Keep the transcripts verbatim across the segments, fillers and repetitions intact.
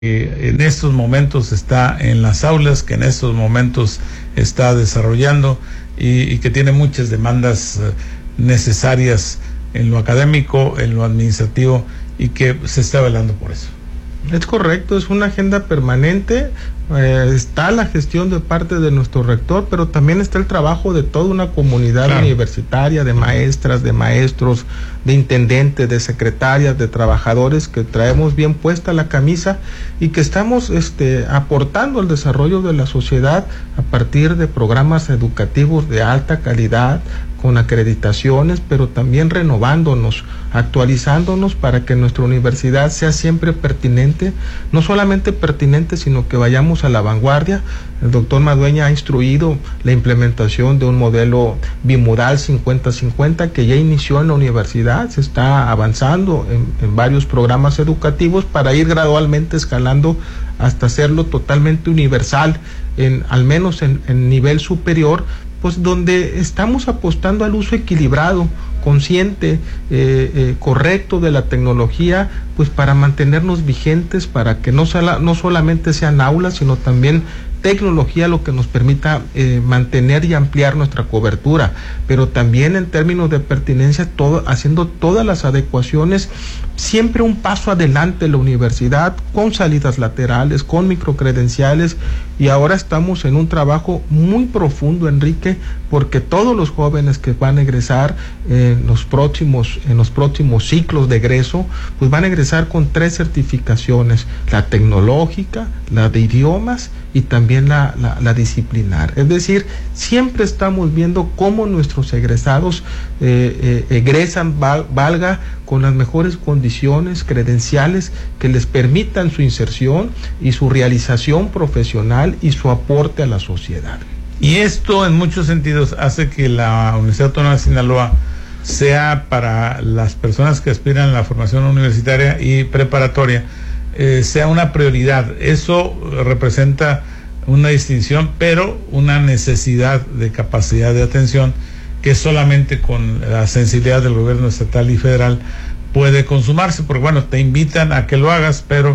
que en estos momentos está en las aulas, que en estos momentos está desarrollando y, y que tiene muchas demandas uh, necesarias en lo académico, en lo administrativo, y que se está velando por eso. Es correcto, es una agenda permanente, eh, está la gestión de parte de nuestro rector, pero también está el trabajo de toda una comunidad claro. universitaria, de maestras, de maestros, de intendentes, de secretarias, de trabajadores, que traemos bien puesta la camisa y que estamos este, aportando al desarrollo de la sociedad a partir de programas educativos de alta calidad, con acreditaciones, pero también renovándonos, actualizándonos para que nuestra universidad sea siempre pertinente, no solamente pertinente, sino que vayamos a la vanguardia. El doctor Madueña ha instruido la implementación de un modelo bimodal cincuenta cincuenta que ya inició en la universidad, se está avanzando en, en varios programas educativos para ir gradualmente escalando hasta hacerlo totalmente universal, en, al menos en, en nivel superior, pues donde estamos apostando al uso equilibrado, consciente, eh, eh, correcto de la tecnología, pues para mantenernos vigentes, para que no, sala, no solamente sean aulas, sino también tecnología lo que nos permita eh, mantener y ampliar nuestra cobertura, pero también en términos de pertinencia, todo, haciendo todas las adecuaciones, siempre un paso adelante la universidad, con salidas laterales, con microcredenciales, y ahora estamos en un trabajo muy profundo, Enrique, porque todos los jóvenes que van a egresar en los próximos, en los próximos ciclos de egreso, pues van a egresar con tres certificaciones, la tecnológica, la de idiomas y también la, la, la disciplinar. Es decir, siempre estamos viendo cómo nuestros egresados eh, eh, egresan, val, valga con las mejores condiciones credenciales que les permitan su inserción y su realización profesional y su aporte a la sociedad. Y esto en muchos sentidos hace que la Universidad Autónoma de Sinaloa sea, para las personas que aspiran a la formación universitaria y preparatoria, eh, sea una prioridad. Eso representa una distinción, pero una necesidad de capacidad de atención que solamente con la sensibilidad del gobierno estatal y federal puede consumarse, porque bueno, te invitan a que lo hagas, pero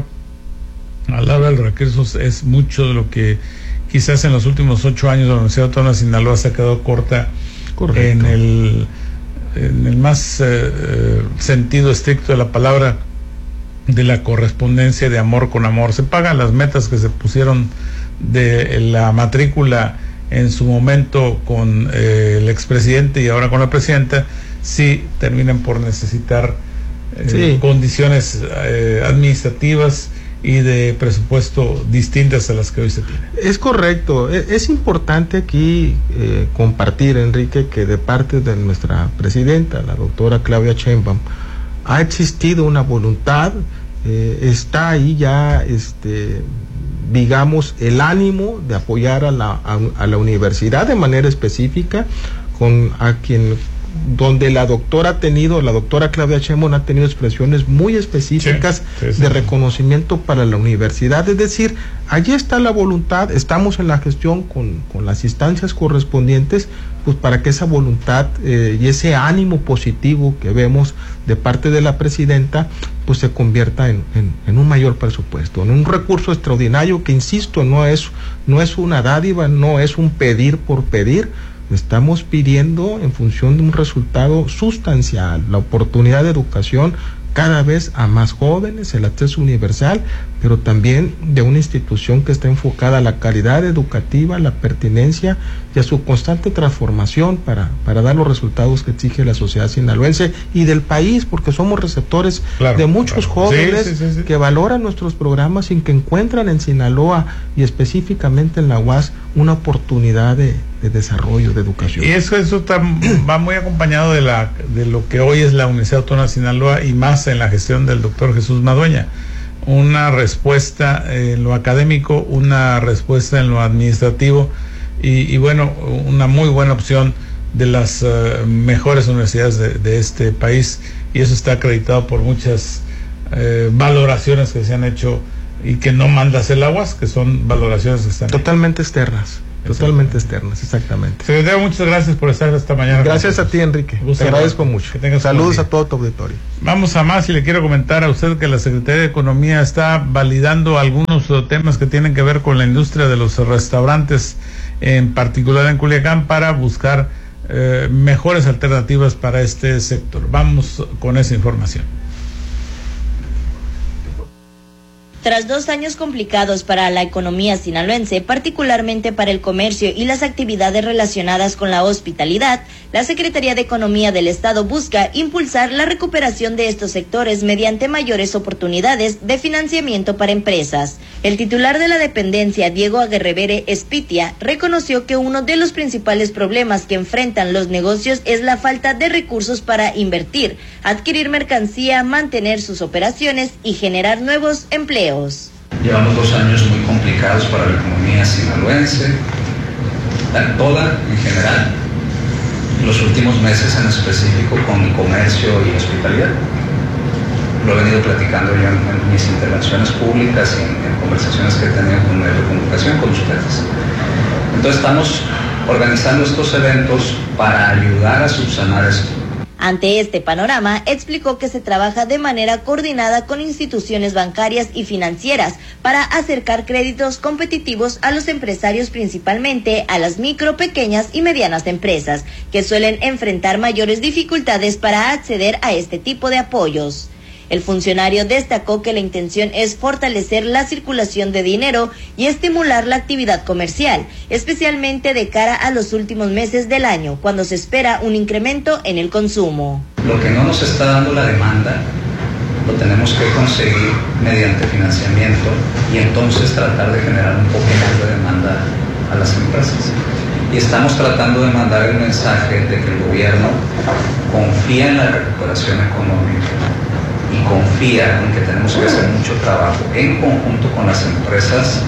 a la hora de los recursos es mucho de lo que quizás en los últimos ocho años la Universidad Autónoma de Sinaloa se ha quedado corta. Correcto. en el en el más eh, sentido estricto de la palabra, de la correspondencia de amor con amor. Se pagan las metas que se pusieron de la matrícula en su momento con eh, el expresidente y ahora con la presidenta, sí terminan por necesitar eh, sí. condiciones eh, administrativas y de presupuesto distintas a las que hoy se tienen. Es correcto. Es, es importante aquí eh, compartir, Enrique, que de parte de nuestra presidenta, la doctora Claudia Sheinbaum, ha existido una voluntad, eh, está ahí ya, este, digamos, el ánimo de apoyar a la, a, a la universidad de manera específica, con a quien donde la doctora ha tenido, la doctora Claudia Sheinbaum ha tenido expresiones muy específicas sí, sí, sí. de reconocimiento para la universidad. Es decir, allí está la voluntad, estamos en la gestión con, con las instancias correspondientes, pues para que esa voluntad eh, y ese ánimo positivo que vemos de parte de la presidenta, pues se convierta en, en, en un mayor presupuesto, en un recurso extraordinario que, insisto, no es, no es una dádiva, no es un pedir por pedir. Estamos pidiendo en función de un resultado sustancial, la oportunidad de educación cada vez a más jóvenes, el acceso universal, pero también de una institución que está enfocada a la calidad educativa, la pertinencia y a su constante transformación para, para dar los resultados que exige la sociedad sinaloense y del país, porque somos receptores claro, de muchos claro. jóvenes sí, sí, sí, sí. que valoran nuestros programas y que encuentran en Sinaloa y específicamente en la U A S una oportunidad de, de desarrollo, de educación. Y eso, eso está, va muy acompañado de, la, de lo que hoy es la Universidad Autónoma de Sinaloa y más en la gestión del doctor Jesús Madueña. Una respuesta en lo académico, una respuesta en lo administrativo y, y bueno, una muy buena opción de las uh, mejores universidades de, de este país, y eso está acreditado por muchas uh, valoraciones que se han hecho y que no manda hacer el U A S, que son valoraciones que están totalmente ahí. Externas. Totalmente externas, exactamente. Secretario, muchas gracias por estar esta mañana. Gracias a ti, Enrique. Te agradezco mucho. Saludos a todo tu auditorio. Vamos a más y le quiero comentar a usted que la Secretaría de Economía está validando algunos temas que tienen que ver con la industria de los restaurantes, en particular en Culiacán, para buscar eh, mejores alternativas para este sector. Vamos con esa información. Tras dos años complicados para la economía sinaloense, particularmente para el comercio y las actividades relacionadas con la hospitalidad, la Secretaría de Economía del Estado busca impulsar la recuperación de estos sectores mediante mayores oportunidades de financiamiento para empresas. El titular de la dependencia, Diego Aguerrevere Espitia, reconoció que uno de los principales problemas que enfrentan los negocios es la falta de recursos para invertir, adquirir mercancía, mantener sus operaciones y generar nuevos empleos. Llevamos dos años muy complicados para la economía sinaloense, toda en general, los últimos meses en específico con el comercio y hospitalidad. Lo he venido platicando yo en, en mis intervenciones públicas y en, en conversaciones que he tenido con medios de comunicación con ustedes. Entonces estamos organizando estos eventos para ayudar a subsanar esto. Ante este panorama, explicó que se trabaja de manera coordinada con instituciones bancarias y financieras para acercar créditos competitivos a los empresarios, principalmente a las micro, pequeñas y medianas empresas, que suelen enfrentar mayores dificultades para acceder a este tipo de apoyos. El funcionario destacó que la intención es fortalecer la circulación de dinero y estimular la actividad comercial, especialmente de cara a los últimos meses del año, cuando se espera un incremento en el consumo. Lo que no nos está dando la demanda, lo tenemos que conseguir mediante financiamiento y entonces tratar de generar un poco más de demanda a las empresas. Y estamos tratando de mandar el mensaje de que el gobierno confía en la recuperación económica y confía en que tenemos que hacer mucho trabajo en conjunto con las empresas,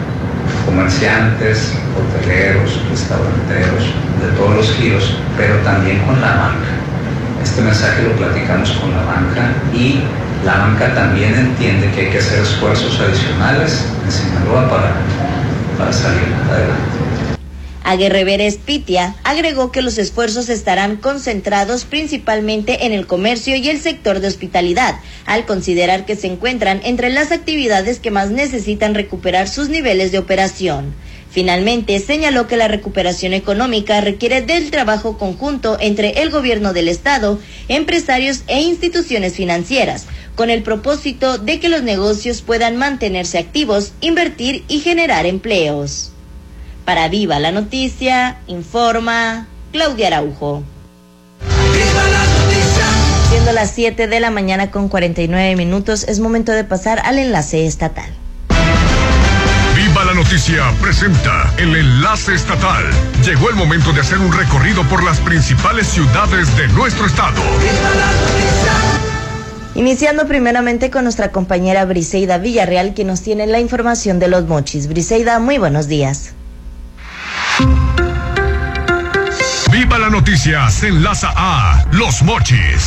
comerciantes, hoteleros, restauranteros, de todos los giros, pero también con la banca. Este mensaje lo platicamos con la banca y la banca también entiende que hay que hacer esfuerzos adicionales en Sinaloa para, para salir adelante. Aguerrevere Espitia agregó que los esfuerzos estarán concentrados principalmente en el comercio y el sector de hospitalidad, al considerar que se encuentran entre las actividades que más necesitan recuperar sus niveles de operación. Finalmente, señaló que la recuperación económica requiere del trabajo conjunto entre el gobierno del estado, empresarios e instituciones financieras, con el propósito de que los negocios puedan mantenerse activos, invertir y generar empleos. Para Viva la Noticia, informa Claudia Araujo. ¡Viva la noticia! Siendo las siete de la mañana con cuarenta y nueve minutos, es momento de pasar al enlace estatal. Viva la Noticia presenta el enlace estatal. Llegó el momento de hacer un recorrido por las principales ciudades de nuestro estado. ¡Viva la noticia! Iniciando primeramente con nuestra compañera Briseida Villarreal, que nos tiene la información de Los Mochis. Briseida, muy buenos días. Viva la Noticia se enlaza a Los Mochis.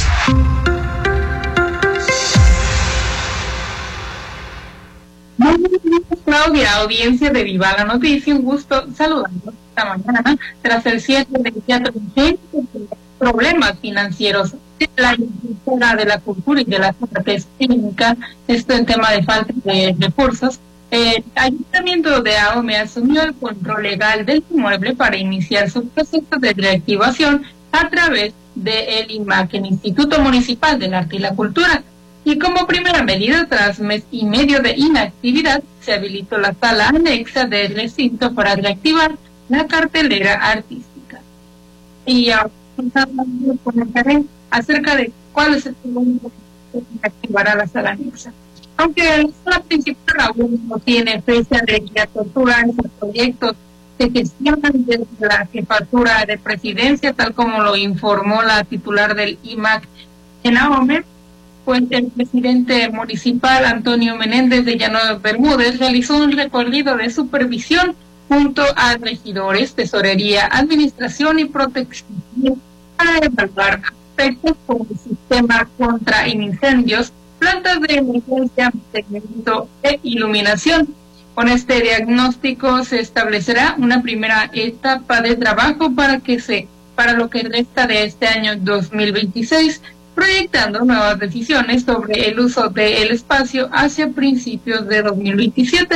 Claudia, audiencia de Viva la Noticia, un gusto saludarlos esta mañana tras el cierre del Teatro Ingenio por problemas financieros de la industria de la cultura y de las artes clínicas, esto en tema de falta de recursos. El Ayuntamiento de Ahome asumió el control legal del inmueble para iniciar su proceso de reactivación a través del I M A C, el Instituto Municipal del Arte y la Cultura. Y como primera medida, tras mes y medio de inactividad, se habilitó la sala anexa del recinto para reactivar la cartelera artística. Y ahora comentaré acerca de cuál es el segundo que reactivará la sala anexa. Aunque la sala principal aún no tiene fecha de reapertura, esos proyectos se gestionan desde la jefatura de presidencia, tal como lo informó la titular del I M A C en Ahome, pues el presidente municipal Antonio Menéndez de Llano Bermúdez realizó un recorrido de supervisión junto a regidores, tesorería, administración y protección para evaluar aspectos como el sistema contra incendios, plantas de emergencia, mantenimiento e iluminación. Con este diagnóstico se establecerá una primera etapa de trabajo para que se, para lo que resta de este año dos mil veintiséis, proyectando nuevas decisiones sobre el uso del espacio hacia principios de dos mil veintisiete.